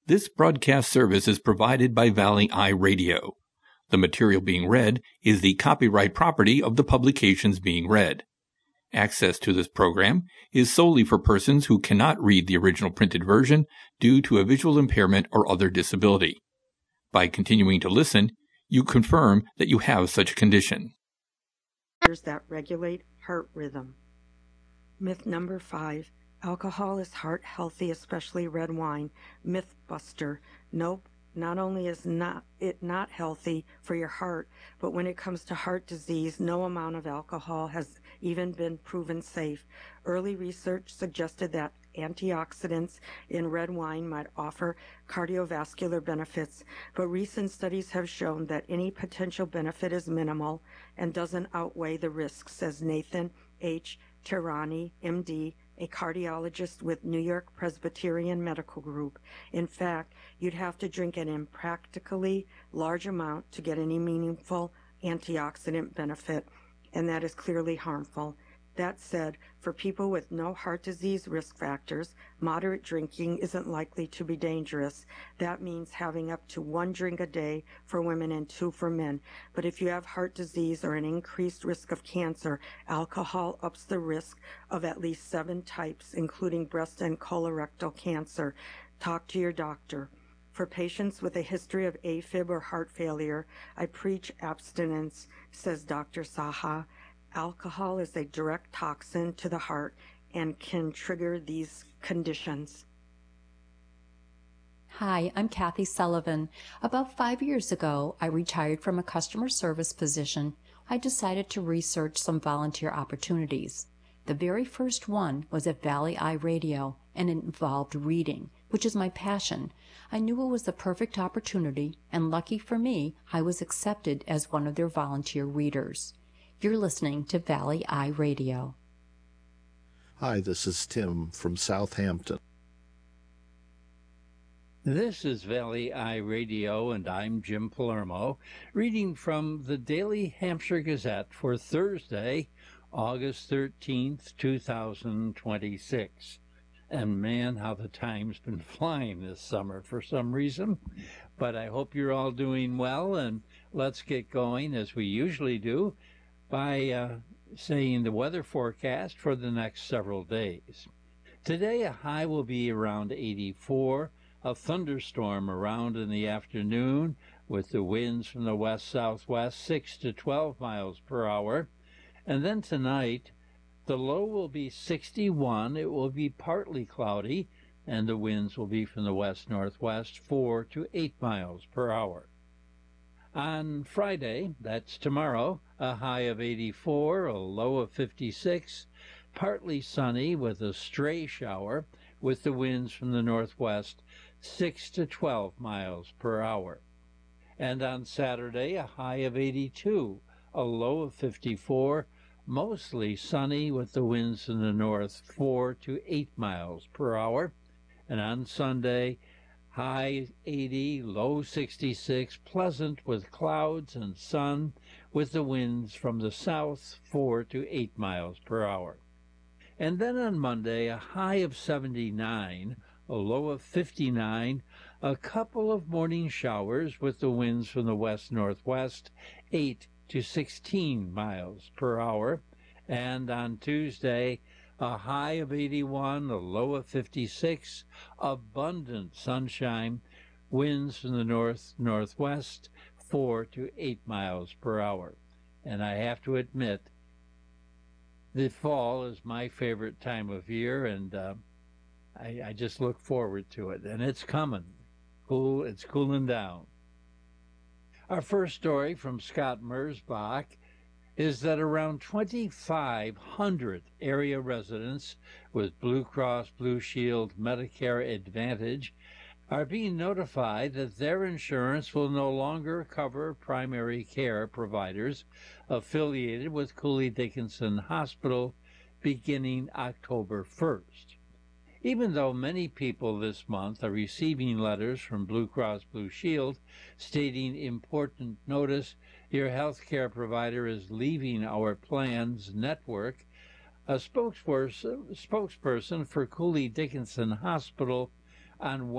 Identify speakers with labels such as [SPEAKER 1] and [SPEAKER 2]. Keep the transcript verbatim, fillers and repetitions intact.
[SPEAKER 1] This broadcast service is provided by Valley Eye Radio. The material being read is the copyright property of the publications being read. Access to this program is solely for persons who cannot read the original printed version due to a visual impairment or other disability. By continuing to listen, you confirm that you have such a condition.
[SPEAKER 2] That regulate heart rhythm. Myth number five. Alcohol is heart healthy, especially red wine. Myth buster. Nope. Not only is not it not healthy for your heart, but when it comes to heart disease, no amount of alcohol has even been proven safe. Early research suggested that antioxidants in red wine might offer cardiovascular benefits, but recent studies have shown that any potential benefit is minimal and doesn't outweigh the risks, says Nathan H. Tirani, M D, a cardiologist with New York Presbyterian Medical Group. In fact, you'd have to drink an impractically large amount to get any meaningful antioxidant benefit, and that is clearly harmful. That said, for people with no heart disease risk factors, moderate drinking isn't likely to be dangerous. That means having up to one drink a day for women and two for men. But if you have heart disease or an increased risk of cancer, alcohol ups the risk of at least seven types, including breast and colorectal cancer. Talk to your doctor. For patients with a history of AFib or heart failure, I preach abstinence, says Doctor Saha. Alcohol is a direct toxin to the heart and can trigger these conditions.
[SPEAKER 3] Hi, I'm Kathy Sullivan. About five years ago, I retired from a customer service position. I decided to research some volunteer opportunities. The very first one was at Valley Eye Radio, and it involved reading, which is my passion. I knew it was the perfect opportunity, and lucky for me, I was accepted as one of their volunteer readers. You're listening to Valley Eye Radio.
[SPEAKER 4] Hi, this is Tim from Southampton.
[SPEAKER 5] This is Valley Eye Radio, and I'm Jim Palermo, reading from the Daily Hampshire Gazette for Thursday, August thirteenth, two thousand twenty-six. And man, how the time's been flying this summer for some reason. But I hope you're all doing well, and let's get going, as we usually do, by uh, saying the weather forecast for the next several days. Today, a high will be around eighty-four, a thunderstorm around in the afternoon with the winds from the west-southwest six to twelve miles per hour. And then tonight, the low will be sixty-one. It will be partly cloudy, and the winds will be from the west-northwest four to eight miles per hour. On Friday, that's tomorrow, a high of eighty-four, a low of fifty-six, partly sunny with a stray shower, with the winds from the northwest six to twelve miles per hour. And on Saturday, a high of eighty-two, a low of fifty-four, mostly sunny with the winds in the north four to eight miles per hour. And on Sunday, high eighty, low sixty-six, pleasant with clouds and sun, with the winds from the south four to eight miles per hour. And then on Monday, a high of seventy-nine, a low of fifty-nine, a couple of morning showers with the winds from the west-northwest, eight to sixteen miles per hour. And on Tuesday, a high of eighty-one, a low of fifty-six, abundant sunshine, winds from the north-northwest, four to eight miles per hour. And I have to admit, the fall is my favorite time of year, and uh, I, I just look forward to it. And it's coming. Cool, it's cooling down. Our first story from Scott Mersbach is that around twenty-five hundred area residents with Blue Cross Blue Shield Medicare Advantage are being notified that their insurance will no longer cover primary care providers affiliated with Cooley Dickinson Hospital beginning October first. Even though many people this month are receiving letters from Blue Cross Blue Shield stating important notice, your health care provider is leaving our plan's network, a spokesperson, spokesperson for Cooley Dickinson Hospital on